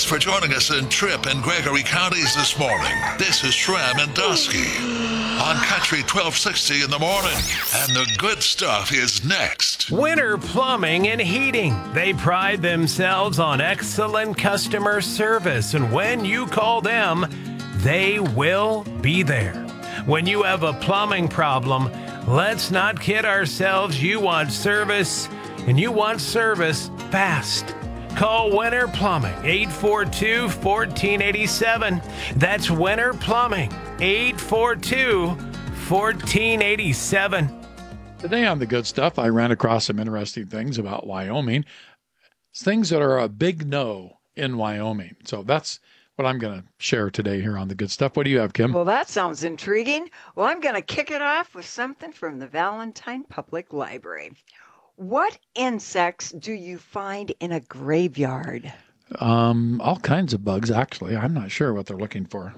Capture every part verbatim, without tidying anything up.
for joining us in Tripp and Gregory counties this morning. This is Shram and Dusky on Country twelve sixty in the morning. And the good stuff is next. Winter Plumbing and Heating. They pride themselves on excellent customer service, and when you call them, they will be there. When you have a plumbing problem, let's not kid ourselves. You want service, and you want service fast. Call Winter Plumbing, eight four two, one four eight seven. That's Winter Plumbing, eight four two, one four eight seven. Today on The Good Stuff, I ran across some interesting things about Wyoming, things that are a big no in Wyoming. So that's what I'm going to share today here on The Good Stuff. What do you have, Kim? Well, that sounds intriguing. Well, I'm going to kick it off with something from the Valentine Public Library. What insects do you find in a graveyard? Um, all kinds of bugs, actually. I'm not sure what they're looking for.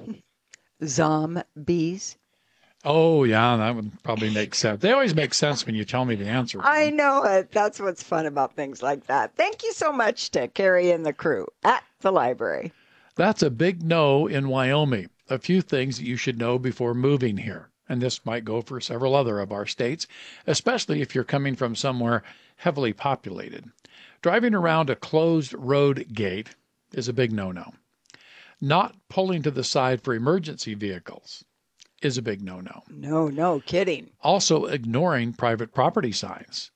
Zombies. Oh, yeah, that would probably make sense. They always make sense when you tell me the answer. I know it. That's what's fun about things like that. Thank you so much to Carrie and the crew at the library. That's a big no in Wyoming. A few things that you should know before moving here. And this might go for several other of our states, especially if you're coming from somewhere heavily populated. Driving around a closed road gate is a big no-no. Not pulling to the side for emergency vehicles is a big no-no. No, no kidding. Also ignoring private property signs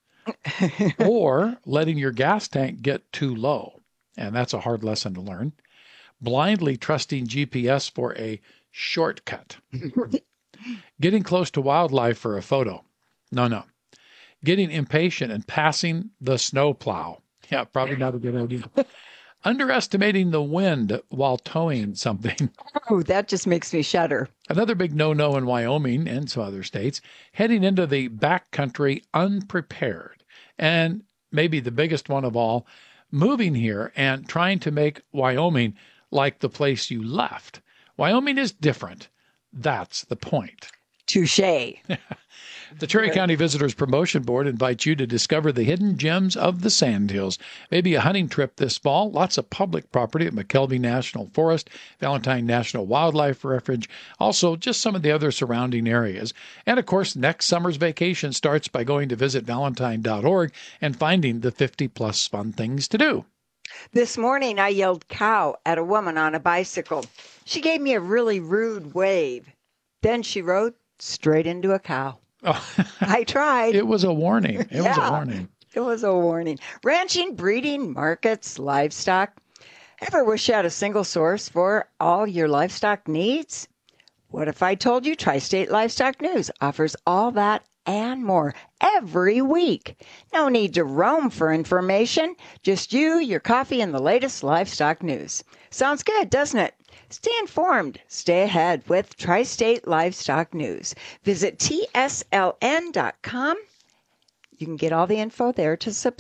or letting your gas tank get too low. And that's a hard lesson to learn. Blindly trusting G P S for a shortcut. Getting close to wildlife for a photo. No, no. Getting impatient and passing the snowplow. Yeah, probably not a good idea. Underestimating the wind while towing something. Oh, that just makes me shudder. Another big no-no in Wyoming and some other states, heading into the backcountry unprepared. And maybe the biggest one of all, moving here and trying to make Wyoming like the place you left. Wyoming is different. That's the point. Touché. The Cherry County Visitors Promotion Board invites you to discover the hidden gems of the Sandhills. Maybe a hunting trip this fall. Lots of public property at McKelvey National Forest, Valentine National Wildlife Refuge, also just some of the other surrounding areas. And, of course, next summer's vacation starts by going to visit valentine dot org and finding the fifty-plus fun things to do. This morning, I yelled cow at a woman on a bicycle. She gave me a really rude wave. Then she rode straight into a cow. Oh. I tried. It was a warning. It yeah, was a warning. It was a warning. Ranching, breeding, markets, livestock. Ever wish you had a single source for all your livestock needs? What if I told you Tri-State Livestock News offers all that and more every week? No need to roam for information. Just you, your coffee, and the latest livestock news. Sounds good, doesn't it? Stay informed. Stay ahead with Tri-State Livestock News. Visit T S L N dot com. You can get all the info there to subscribe.